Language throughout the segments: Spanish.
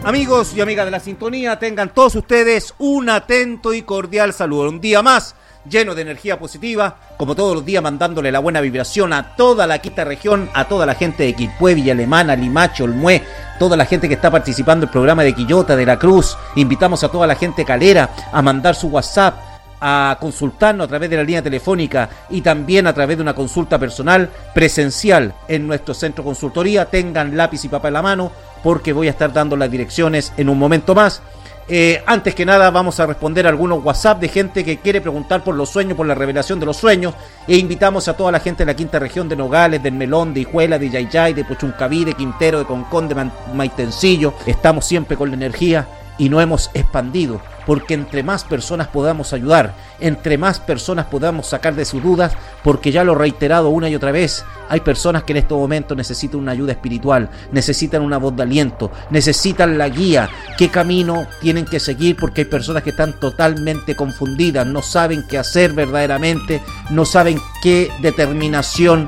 Amigos y amigas de la sintonía, tengan todos ustedes un atento y cordial saludo. Un día más lleno de energía positiva, como todos los días mandándole la buena vibración a toda la quinta región, a toda la gente de Quilpué, Villa Alemana, Limache, Olmué, toda la gente que está participando en el programa de Quillota, de la Cruz. Invitamos a toda la gente calera a mandar su WhatsApp, a consultarnos a través de la línea telefónica y también a través de una consulta personal presencial en nuestro centro consultoría. Tengan lápiz y papel en la mano porque voy a estar dando las direcciones en un momento más. Antes que nada vamos a responder algunos WhatsApp de gente que quiere preguntar por los sueños, por la revelación de los sueños, e invitamos a toda la gente de la quinta región, de Nogales, del Melón, de Hijuela, de Yayay, de Puchuncaví, de Quintero, de Concón, de Maitencillo. Estamos siempre con la energía y no hemos expandido, porque entre más personas podamos ayudar, entre más personas podamos sacar de sus dudas, porque ya lo he reiterado una y otra vez, hay personas que en estos momentos necesitan una ayuda espiritual, necesitan una voz de aliento, necesitan la guía, qué camino tienen que seguir, porque hay personas que están totalmente confundidas, no saben qué hacer verdaderamente, no saben qué determinación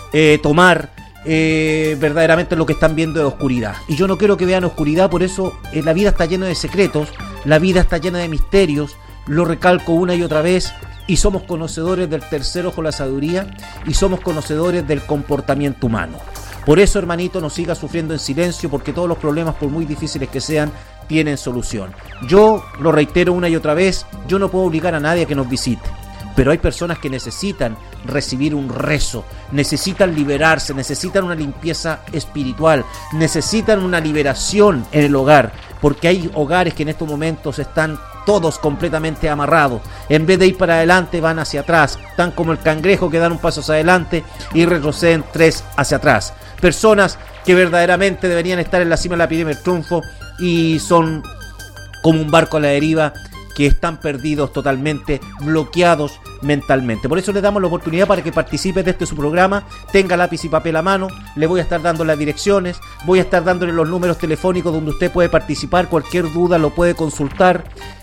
tomar. Verdaderamente lo que están viendo es oscuridad, y yo no quiero que vean oscuridad. Por eso la vida está llena de secretos, la vida está llena de misterios, lo recalco una y otra vez, y somos conocedores del tercer ojo, la sabiduría, y somos conocedores del comportamiento humano. Por eso, hermanito, no siga sufriendo en silencio, porque todos los problemas, por muy difíciles que sean, tienen solución. Yo lo reitero una y otra vez, yo no puedo obligar a nadie a que nos visite, pero hay personas que necesitan recibir un rezo, necesitan liberarse, necesitan una limpieza espiritual, necesitan una liberación en el hogar, porque hay hogares que en estos momentos están todos completamente amarrados. En vez de ir para adelante, van hacia atrás, están como el cangrejo que dan un paso hacia adelante y retroceden 3 hacia atrás. Personas que verdaderamente deberían estar en la cima de la pirámide del triunfo y son como un barco a la deriva, que están perdidos totalmente, bloqueados mentalmente. Por eso les damos la oportunidad para que participe de este su programa, tenga lápiz y papel a mano, le voy a estar dando las direcciones, voy a estar dándole los números telefónicos donde usted puede participar, cualquier duda lo puede consultar.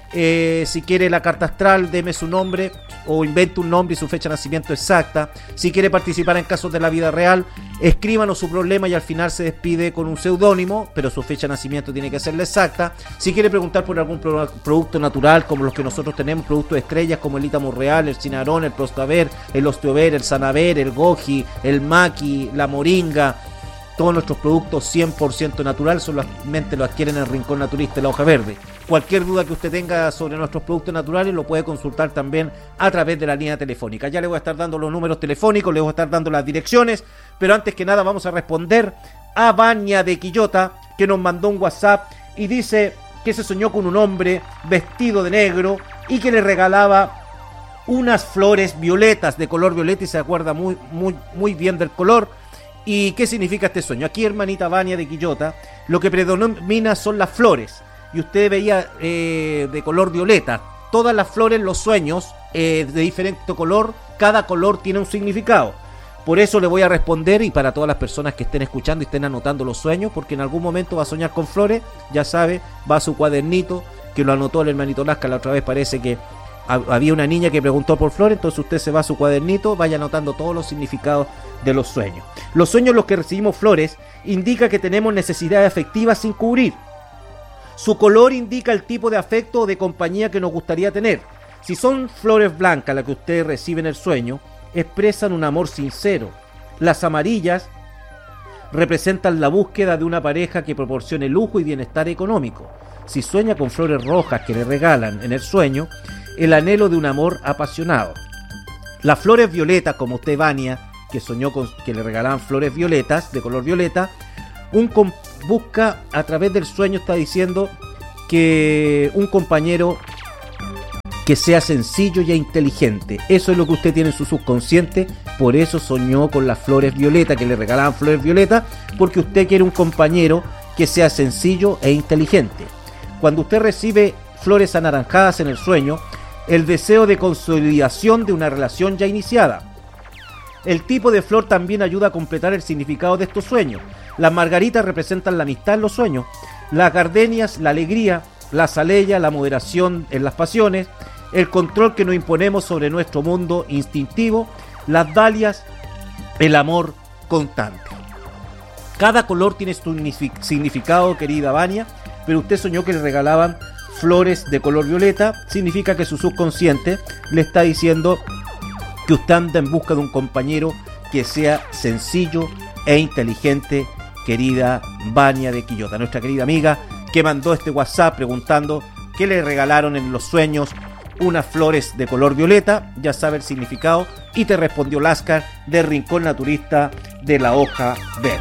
Si quiere la carta astral, deme su nombre o invente un nombre y su fecha de nacimiento exacta. Si quiere participar en casos de la vida real, escríbanos su problema y al final se despide con un seudónimo, pero su fecha de nacimiento tiene que ser la exacta. Si quiere preguntar por algún producto natural como los que nosotros tenemos, productos estrellas como el Ítamo Real, el Cinarón, el Prostaver, el Osteover, el Sanaver, el Goji, el Maqui, la Moringa, todos nuestros productos 100% natural, solamente lo adquieren en el Rincón Naturista de la Hoja Verde. Cualquier duda que usted tenga sobre nuestros productos naturales lo puede consultar también a través de la línea telefónica. Ya le voy a estar dando los números telefónicos, le voy a estar dando las direcciones, pero antes que nada vamos a responder a Vania de Quillota, que nos mandó un WhatsApp y dice que se soñó con un hombre vestido de negro y que le regalaba unas flores violetas, de color violeta, y se acuerda muy bien del color. ¿Y qué significa este sueño? Aquí, hermanita Vania de Quillota, lo que predomina son las flores. Y usted veía de color violeta. Todas las flores, los sueños de diferente color, cada color tiene un significado. Por eso le voy a responder, y para todas las personas que estén escuchando y estén anotando los sueños, porque en algún momento va a soñar con flores, ya sabe, va a su cuadernito, que lo anotó el hermanito Lasca la otra vez, parece que había una niña que preguntó por flores, entonces usted se va a su cuadernito, vaya anotando todos los significados de los sueños. Los sueños en los que recibimos flores indica que tenemos necesidades afectivas sin cubrir. Su color indica el tipo de afecto o de compañía que nos gustaría tener. Si son flores blancas las que usted recibe en el sueño, expresan un amor sincero. Las amarillas representan la búsqueda de una pareja que proporcione lujo y bienestar económico. Si sueña con flores rojas que le regalan en el sueño, el anhelo de un amor apasionado. Las flores violetas, como usted, Vania, que soñó con que le regalaban flores violetas, de color violeta, busca a través del sueño, está diciendo que un compañero que sea sencillo y inteligente. Eso es lo que usted tiene en su subconsciente, por eso soñó con las flores violetas, que le regalaban flores violetas, porque usted quiere un compañero que sea sencillo e inteligente. Cuando usted recibe flores anaranjadas en el sueño, el deseo de consolidación de una relación ya iniciada. El tipo de flor también ayuda a completar el significado de estos sueños. Las margaritas representan la amistad en los sueños, las gardenias, la alegría, la azalea, la moderación en las pasiones, el control que nos imponemos sobre nuestro mundo instintivo, las dalias, el amor constante. Cada color tiene su significado, querida Vania. pero usted soñó que le regalaban flores de color violeta. Significa que su subconsciente le está diciendo que usted anda en busca de un compañero que sea sencillo e inteligente, querida Vania de Quillota, nuestra querida amiga que mandó este WhatsApp preguntando que le regalaron en los sueños unas flores de color violeta. Ya sabe el significado y te respondió Láscar de Rincón Naturista de la Hoja Verde.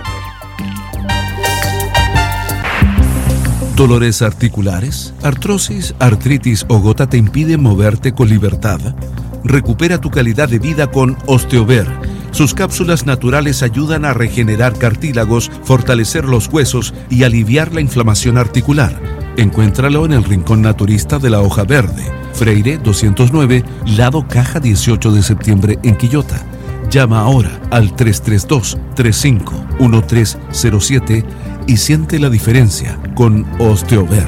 ¿Dolores articulares, artrosis, artritis o gota te impiden moverte con libertad? Recupera tu calidad de vida con Osteover. Sus cápsulas naturales ayudan a regenerar cartílagos, fortalecer los huesos y aliviar la inflamación articular. Encuéntralo en el Rincón Naturista de la Hoja Verde, Freire 209, lado Caja 18 de septiembre en Quillota. Llama ahora al 332-351307 y siente la diferencia con Osteover.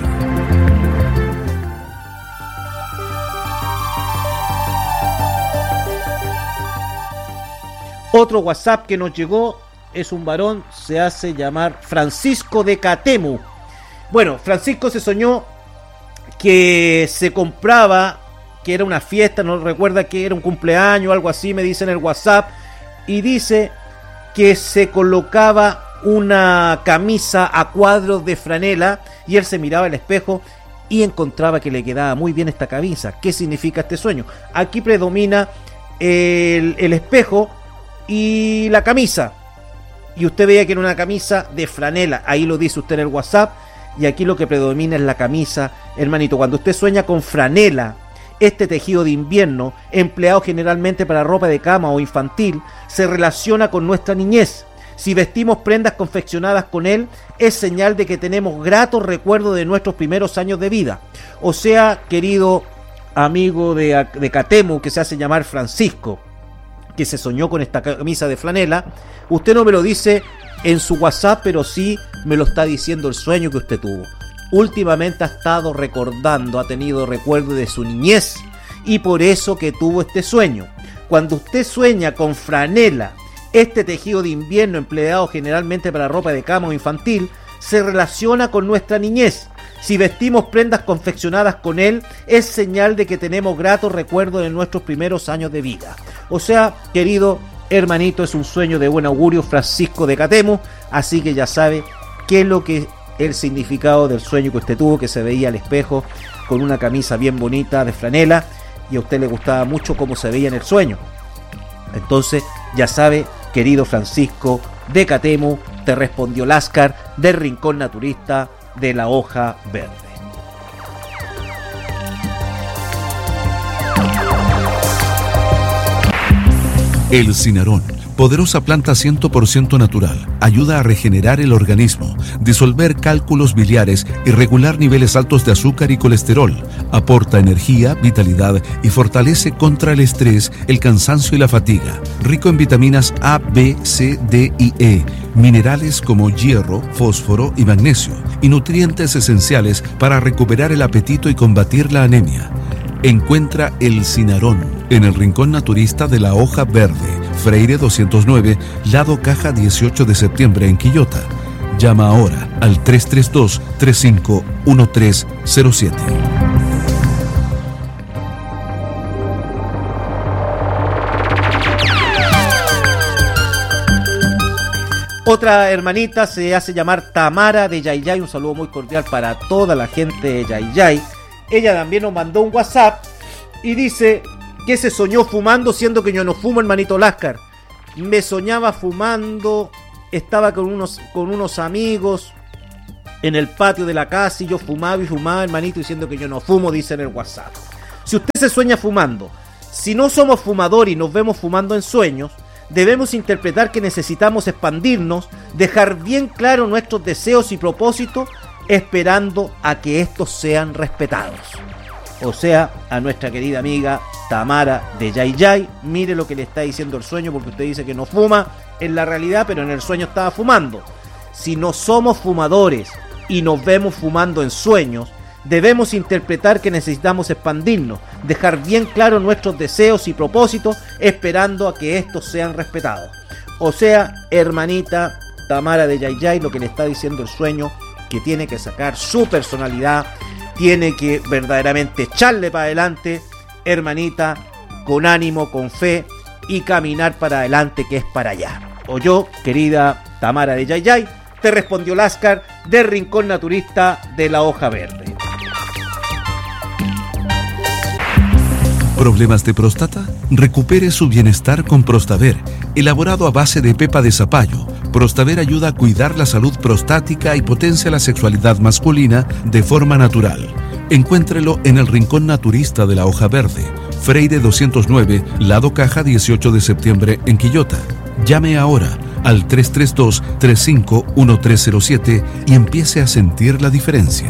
Otro WhatsApp que nos llegó es un varón, se hace llamar Francisco de Catemu. Bueno, Francisco se soñó que se compraba, que era una fiesta, no recuerda que era un cumpleaños o algo así, me dice en el WhatsApp, y dice que se colocaba una camisa a cuadros de franela y él se miraba al espejo y encontraba que le quedaba muy bien esta camisa. ¿Qué significa este sueño? Aquí predomina el espejo y la camisa, y usted veía que era una camisa de franela, ahí lo dice usted en el WhatsApp, y aquí lo que predomina es la camisa, hermanito. Cuando usted sueña con franela, este tejido de invierno, empleado generalmente para ropa de cama o infantil, se relaciona con nuestra niñez. Si vestimos prendas confeccionadas con él, es señal de que tenemos gratos recuerdos de nuestros primeros años de vida. O sea, querido amigo de Catemu, que se hace llamar Francisco, que se soñó con esta camisa de franela, usted no me lo dice en su WhatsApp, pero sí me lo está diciendo el sueño que usted tuvo. Últimamente ha estado recordando, ha tenido recuerdo de su niñez y por eso que tuvo este sueño. Cuando usted sueña con franela, este tejido de invierno empleado generalmente para ropa de cama o infantil, se relaciona con nuestra niñez. Si vestimos prendas confeccionadas con él, es señal de que tenemos gratos recuerdos de nuestros primeros años de vida. O sea, querido hermanito, es un sueño de buen augurio, Francisco de Catemu, así que ya sabe qué es lo que el significado del sueño que usted tuvo, que se veía al espejo con una camisa bien bonita de franela y a usted le gustaba mucho cómo se veía en el sueño. Entonces, ya sabe, querido Francisco de Catemu, te respondió Láscar del Rincón Naturista de la Hoja Verde. El cinarón, poderosa planta 100% natural, ayuda a regenerar el organismo, disolver cálculos biliares y regular niveles altos de azúcar y colesterol. Aporta energía, vitalidad y fortalece contra el estrés, el cansancio y la fatiga. Rico en vitaminas A, B, C, D y E, minerales como hierro, fósforo y magnesio, y nutrientes esenciales para recuperar el apetito y combatir la anemia. Encuentra el cinarón en el Rincón Naturista de la Hoja Verde, Freire 209, lado Caja 18 de septiembre en Quillota. Llama ahora al 332-351307. Otra hermanita se hace llamar Tamara de Yayay. Un saludo muy cordial para toda la gente de Yayay. Ella también nos mandó un WhatsApp y dice que se soñó fumando, siendo que yo no fumo, hermanito Láscar. Me soñaba fumando, estaba con unos amigos en el patio de la casa y yo fumaba y fumaba, hermanito, diciendo que yo no fumo, dice en el WhatsApp. Si usted se sueña fumando, si no somos fumadores y nos vemos fumando en sueños, debemos interpretar que necesitamos expandirnos, dejar bien claro nuestros deseos y propósitos, esperando a que estos sean respetados. O sea, a nuestra querida amiga Tamara de Yayay, mire lo que le está diciendo el sueño, porque usted dice que no fuma en la realidad, pero en el sueño estaba fumando. Si no somos fumadores y nos vemos fumando en sueños, debemos interpretar que necesitamos expandirnos, dejar bien claro nuestros deseos y propósitos, esperando a que estos sean respetados. O sea, hermanita Tamara de Yayay, lo que le está diciendo el sueño, que tiene que sacar su personalidad, tiene que verdaderamente echarle para adelante, hermanita, con ánimo, con fe y caminar para adelante, que es para allá. O yo, querida Tamara de Yayay, te respondió Láscar del Rincón Naturista de la Hoja Verde. ¿Problemas de próstata? Recupere su bienestar con Prostaver, elaborado a base de pepa de zapallo. Prostaver ayuda a cuidar la salud prostática y potencia la sexualidad masculina de forma natural. Encuéntrelo en el Rincón Naturista de la Hoja Verde, Freire 209, Lado Caja 18 de septiembre en Quillota. Llame ahora al 332-351307 y empiece a sentir la diferencia.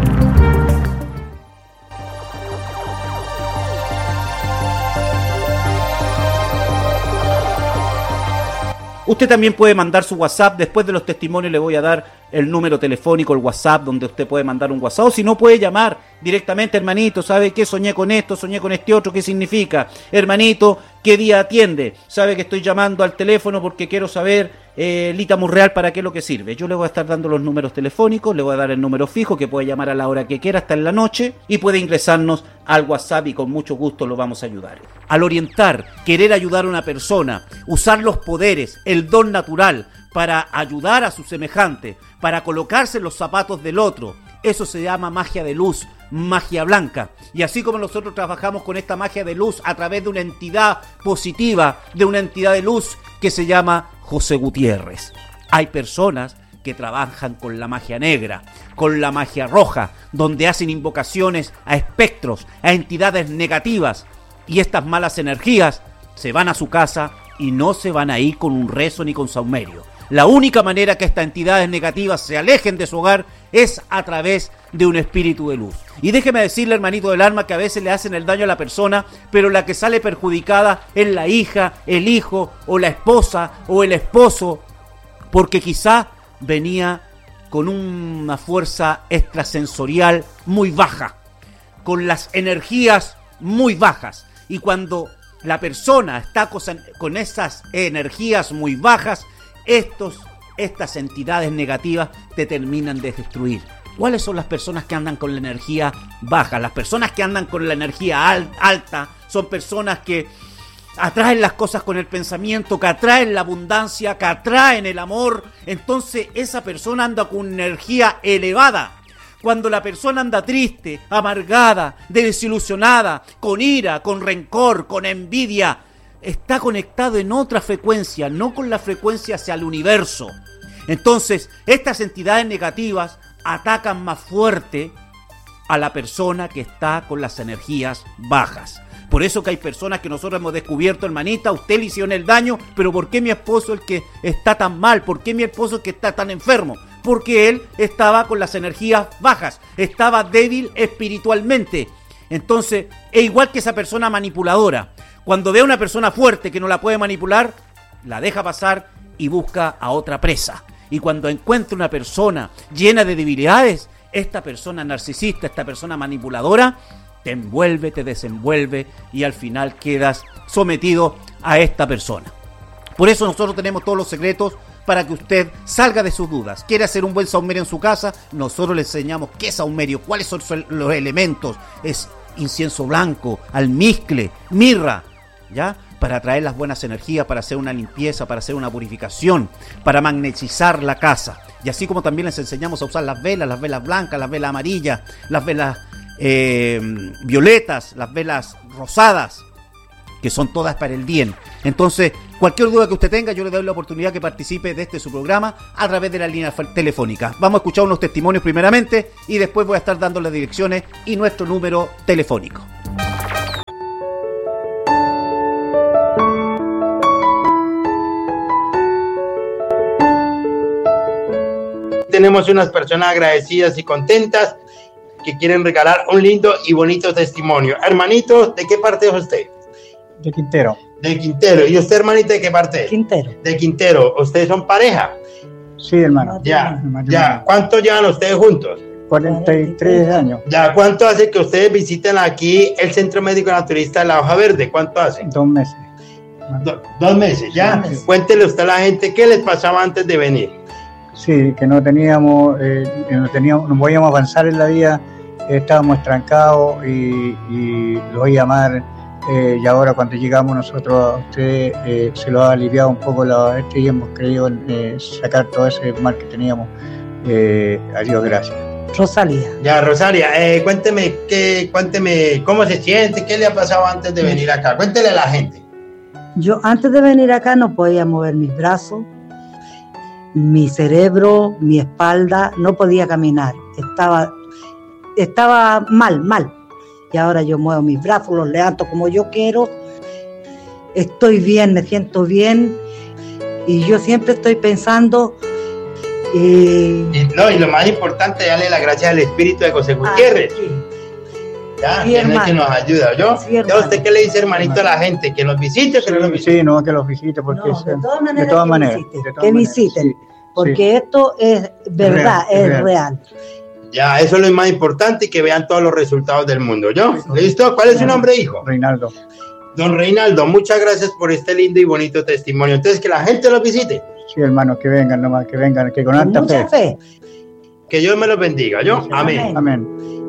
Usted también puede mandar su WhatsApp. Después de los testimonios le voy a dar el número telefónico, el WhatsApp, donde usted puede mandar un WhatsApp. O si no, puede llamar directamente, hermanito, ¿sabe qué? Soñé con esto, soñé con este otro, ¿qué significa? Hermanito, ¿qué día atiende? ¿Sabe que estoy llamando al teléfono porque quiero saber Lita Murreal para qué es lo que sirve? Yo le voy a estar dando los números telefónicos, le voy a dar el número fijo que puede llamar a la hora que quiera, hasta en la noche, y puede ingresarnos al WhatsApp y con mucho gusto lo vamos a ayudar. Al orientar, querer ayudar a una persona, usar los poderes, el don natural para ayudar a su semejante, para colocarse en los zapatos del otro, eso se llama magia de luz, magia blanca. Y así como nosotros trabajamos con esta magia de luz a través de una entidad positiva, de una entidad de luz que se llama José Gutiérrez. Hay personas que trabajan con la magia negra, con la magia roja, donde hacen invocaciones a espectros, a entidades negativas, y estas malas energías se van a su casa y no se van a ir con un rezo ni con saumerio. La única manera que estas entidades negativas se alejen de su hogar es a través de un espíritu de luz. Y déjeme decirle, hermanito del alma, que a veces le hacen el daño a la persona, pero la que sale perjudicada es la hija, el hijo, o la esposa, o el esposo, porque quizá venía con una fuerza extrasensorial muy baja, con las energías muy bajas. Y cuando la persona está con esas energías muy bajas, estas entidades negativas te terminan de destruir. ¿Cuáles son las personas que andan con la energía baja? Las personas que andan con la energía alta son personas que atraen las cosas con el pensamiento, que atraen la abundancia, que atraen el amor. Entonces esa persona anda con energía elevada. Cuando la persona anda triste, amargada, desilusionada, con ira, con rencor, con envidia, está conectado en otra frecuencia, no con la frecuencia hacia el universo. Entonces, estas entidades negativas atacan más fuerte a la persona que está con las energías bajas. Por eso que hay personas que nosotros hemos descubierto, hermanita, usted le hicieron el daño, pero ¿por qué mi esposo es el que está tan mal? ¿Por qué mi esposo es el que está tan enfermo? Porque él estaba con las energías bajas, estaba débil espiritualmente. Entonces, es igual que esa persona manipuladora. Cuando ve a una persona fuerte que no la puede manipular, la deja pasar y busca a otra presa. Y cuando encuentra una persona llena de debilidades, esta persona narcisista, esta persona manipuladora, te envuelve, te desenvuelve y al final quedas sometido a esta persona. Por eso nosotros tenemos todos los secretos para que usted salga de sus dudas. ¿Quiere hacer un buen saumerio en su casa? Nosotros le enseñamos qué es saumerio, cuáles son los elementos. Es incienso blanco, almizcle, mirra, ¿ya? Para atraer las buenas energías, para hacer una limpieza, para hacer una purificación, para magnetizar la casa. Y así como también les enseñamos a usar las velas blancas, las velas amarillas, las velas violetas, las velas rosadas, que son todas para el bien. Entonces, cualquier duda que usted tenga, yo le doy la oportunidad que participe de este su programa a través de la línea telefónica. Vamos a escuchar unos testimonios primeramente y después voy a estar dando las direcciones y nuestro número telefónico. Tenemos unas personas agradecidas y contentas que quieren regalar un lindo y bonito testimonio. Hermanito, ¿de qué parte es usted? De Quintero. De Quintero. ¿Y usted, hermanita, de qué parte? Quintero. De Quintero. ¿Ustedes son pareja? Sí, hermano. Ya. ¿Cuánto llevan ustedes juntos? 43 años. Ya. ¿Cuánto hace que ustedes visiten aquí el Centro Médico Naturista de la Hoja Verde? ¿Cuánto hace? 2 meses. 2 meses, ya. 2 meses. Cuéntele usted a la gente qué les pasaba antes de venir. Sí, que no teníamos, no podíamos avanzar en la vida, estábamos estancados y lo voy a llamar. Y ahora cuando llegamos nosotros a ustedes se lo ha aliviado un poco y hemos querido sacar todo ese mal que teníamos. A Dios gracias. Rosalía. Ya, Rosalia, cuénteme cómo se siente, qué le ha pasado antes de venir acá. Cuéntele a la gente. Yo antes de venir acá no podía mover mis brazos, mi cerebro, mi espalda, no podía caminar. Estaba mal. Y ahora yo muevo mis brazos, los levanto como yo quiero. Estoy bien, me siento bien. Y yo siempre estoy pensando... Y lo más importante, darle las gracias al espíritu de José Gutiérrez. Sí. Ya, Sí, que es el que nos ayuda, ¿yo? Sí, hermano. ¿Usted qué le dice, hermanito, a la gente? ¿Que nos visite o que no nos visite? Sí, no, que los visite, porque No, de todas maneras, que visiten, sí, porque sí. Esto es verdad, es real. Ya, eso es lo más importante y que vean todos los resultados del mundo, ¿yo? ¿Listo? ¿Cuál es su nombre, hijo? Reinaldo. Don Reinaldo, muchas gracias por este lindo y bonito testimonio. Entonces, que la gente los visite. Sí, hermanos, que vengan nomás, que con Con alta mucha fe. fe. Que Dios me los bendiga, ¿yo? Amén. Amén.